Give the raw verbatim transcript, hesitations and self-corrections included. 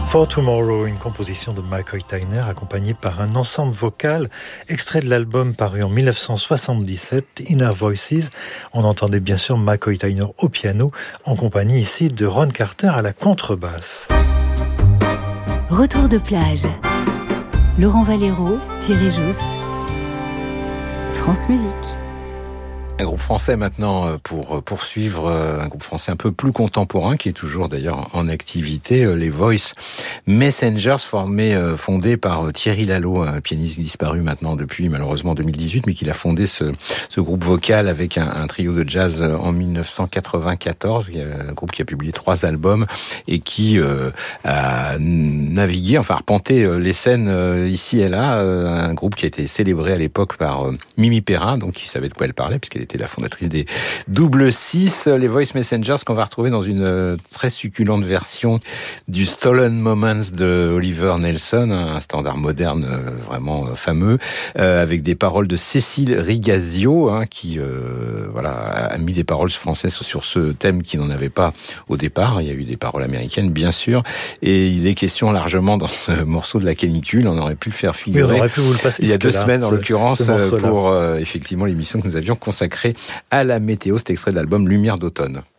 For Tomorrow, une composition de McCoy Tyner accompagnée par un ensemble vocal, extrait de l'album paru en dix-neuf cent soixante-dix-sept, Inner Voices. On entendait bien sûr McCoy Tyner au piano, en compagnie ici de Ron Carter à la contrebasse. Retour de plage. Laurent Valero, Thierry Jousse, France Musique. Un groupe français maintenant pour poursuivre, un groupe français un peu plus contemporain qui est toujours d'ailleurs en activité, les Voice Messengers, formés, fondés par Thierry Lalo, un pianiste disparu maintenant depuis malheureusement deux mille dix-huit, mais qui a fondé ce, ce groupe vocal avec un, un trio de jazz en dix-neuf cent quatre-vingt-quatorze, un groupe qui a publié trois albums et qui euh, a navigué, enfin arpenté les scènes ici et là, un groupe qui a été célébré à l'époque par Mimi Perrin, donc qui savait de quoi elle parlait puisqu'elle était la fondatrice des Double Six, les Voice Messengers qu'on va retrouver dans une très succulente version du Stolen Moments de Oliver Nelson, un standard moderne vraiment fameux, euh, avec des paroles de Cécile Rigazio, hein, qui euh, voilà a mis des paroles françaises sur ce thème qui n'en avait pas au départ. Il y a eu des paroles américaines, bien sûr, et il est question largement dans ce morceau de la canicule. On aurait pu le faire figurer. Oui, on aurait pu vous le passer il y a deux là, semaines, en l'occurrence, pour euh, effectivement l'émission que nous avions consacrée à la météo. C'est extrait de l'album Lumière d'automne.